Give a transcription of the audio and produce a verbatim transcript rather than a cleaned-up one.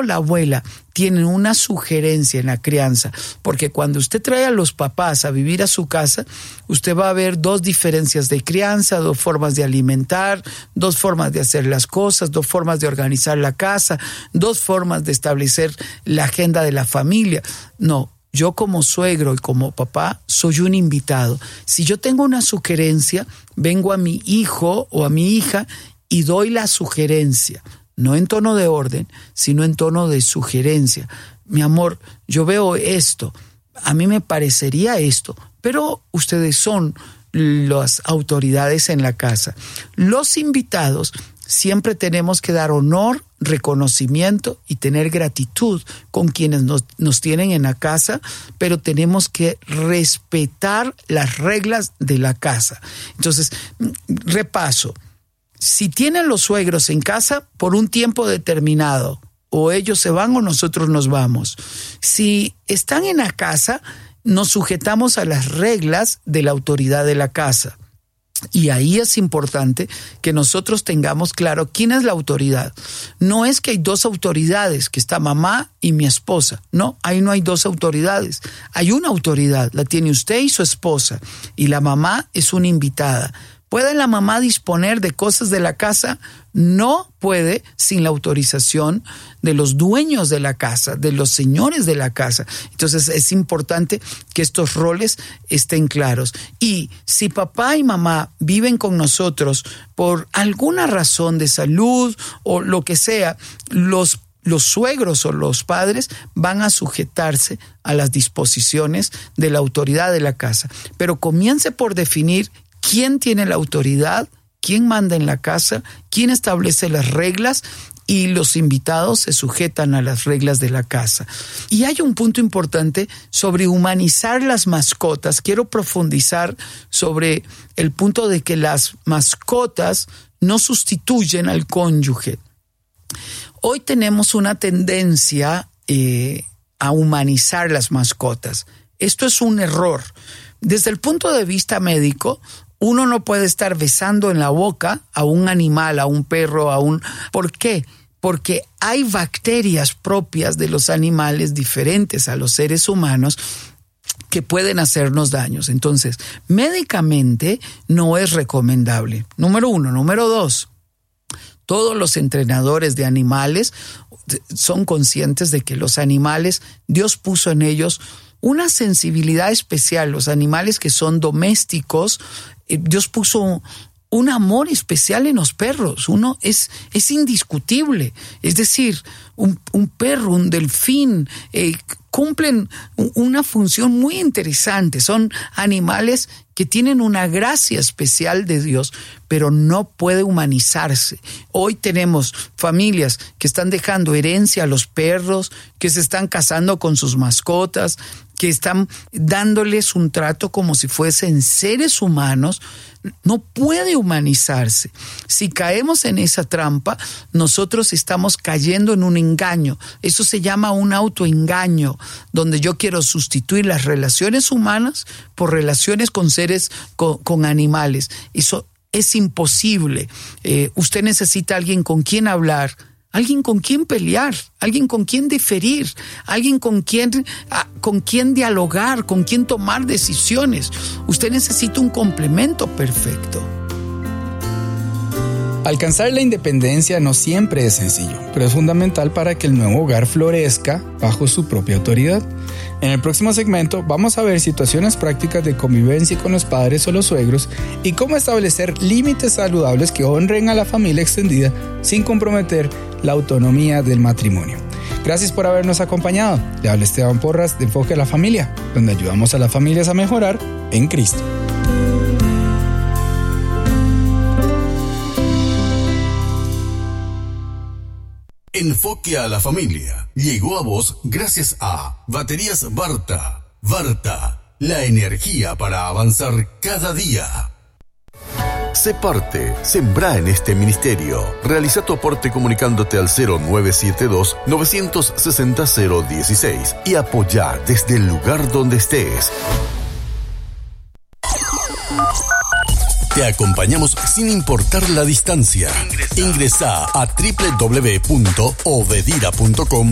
o la abuela tienen una sugerencia en la crianza, porque cuando usted trae a los papás a vivir a su casa, usted va a ver dos diferencias de crianza, dos formas de alimentar, dos formas de hacer las cosas, dos formas de organizar la casa, dos formas de establecer la agenda de la familia. No, yo como suegro y como papá soy un invitado. Si yo tengo una sugerencia, vengo a mi hijo o a mi hija y doy la sugerencia. No en tono de orden, sino en tono de sugerencia. Mi amor, yo veo esto, a mí me parecería esto, pero ustedes son las autoridades en la casa. Los invitados siempre tenemos que dar honor, reconocimiento y tener gratitud con quienes nos, nos tienen en la casa, pero tenemos que respetar las reglas de la casa. Entonces, repaso. Si tienen los suegros en casa por un tiempo determinado, o ellos se van o nosotros nos vamos. Si están en la casa, nos sujetamos a las reglas de la autoridad de la casa. Y ahí es importante que nosotros tengamos claro quién es la autoridad. No es que hay dos autoridades, que está mamá y mi esposa. No, ahí no hay dos autoridades. Hay una autoridad, la tiene usted y su esposa. Y la mamá es una invitada. ¿Puede la mamá disponer de cosas de la casa? No puede sin la autorización de los dueños de la casa, de los señores de la casa. Entonces es importante que estos roles estén claros. Y si papá y mamá viven con nosotros por alguna razón de salud o lo que sea, los Los suegros o los padres van a sujetarse a las disposiciones de la autoridad de la casa. Pero comience por definir quién tiene la autoridad, quién manda en la casa, quién establece las reglas, y los invitados se sujetan a las reglas de la casa. Y hay un punto importante sobre humanizar las mascotas. Quiero profundizar sobre el punto de que las mascotas no sustituyen al cónyuge. Hoy tenemos una tendencia eh, a humanizar las mascotas. Esto es un error. Desde el punto de vista médico, uno no puede estar besando en la boca a un animal, a un perro, a un... ¿Por qué? Porque hay bacterias propias de los animales diferentes a los seres humanos que pueden hacernos daños. Entonces, médicamente no es recomendable. Número uno. Número dos. Todos los entrenadores de animales son conscientes de que los animales, Dios puso en ellos una sensibilidad especial. Los animales que son domésticos, Dios puso un amor especial en los perros. Uno es, es indiscutible. Es decir, un, un perro, un delfín, eh, cumplen una función muy interesante. Son animales que tienen una gracia especial de Dios, pero no puede humanizarse. Hoy tenemos familias que están dejando herencia a los perros, que se están casando con sus mascotas, que están dándoles un trato como si fuesen seres humanos. No puede humanizarse. Si caemos en esa trampa, nosotros estamos cayendo en un engaño. Eso se llama un autoengaño, donde yo quiero sustituir las relaciones humanas por relaciones con seres, con, con animales. Eso es imposible. Eh, usted necesita alguien con quien hablar, alguien con quien pelear, alguien con quien diferir, alguien con quien, con quien dialogar, con quien tomar decisiones. Usted necesita un complemento perfecto. Alcanzar la independencia no siempre es sencillo, pero es fundamental para que el nuevo hogar florezca bajo su propia autoridad. En el próximo segmento vamos a ver situaciones prácticas de convivencia con los padres o los suegros y cómo establecer límites saludables que honren a la familia extendida sin comprometer la autonomía del matrimonio. Gracias por habernos acompañado. Le habla Esteban Porras de Enfoque a la Familia, donde ayudamos a las familias a mejorar en Cristo. Enfoque a la Familia llegó a vos gracias a Baterías Varta. Varta, la energía para avanzar cada día. Sé parte, sembrá en este ministerio. Realiza tu aporte comunicándote al cero nueve siete dos, nueve seis cero, cero uno seis y apoyá desde el lugar donde estés. Te acompañamos sin importar la distancia. Ingresa a doble u doble u doble u punto obedira punto com